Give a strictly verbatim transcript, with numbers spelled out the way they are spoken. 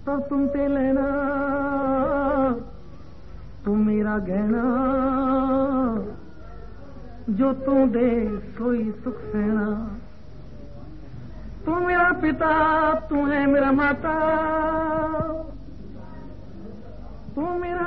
तब तुम पे लेना, तुम मेरा गहना, जो तू दे सोई सुख सेना। तू मेरा पिता, तू है मेरा माता, तू मेरा